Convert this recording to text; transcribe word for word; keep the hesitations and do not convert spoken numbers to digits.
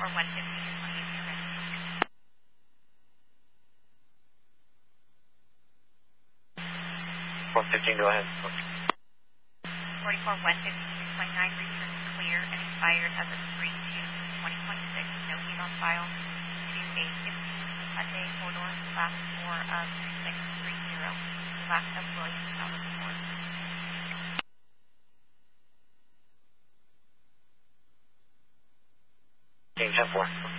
forty-four one fifty to twenty-eight, you're ready. one fifteen, go ahead. forty-four one fifty to twenty-nine, return clear and expired as of three two twenty twenty-six. No heat on file. To a fifteen Hyundai four-door, class four of three six three zero. Last of Williams, South Ford. Team ten four.